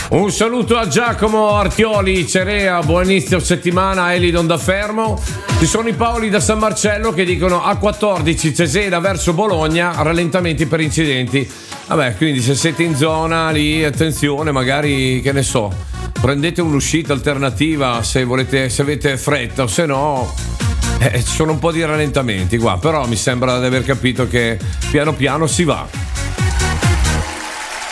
Un saluto a Giacomo Artioli, Cerea, buon inizio settimana, Eli Dondafermo. Ci sono i Paoli da San Marcello che dicono A14 Cesena verso Bologna, rallentamenti per incidenti. Vabbè, quindi se siete in zona lì, attenzione, magari, che ne so, prendete un'uscita alternativa se volete, se avete fretta, o se no ci sono un po' di rallentamenti qua, però mi sembra di aver capito che piano piano si va.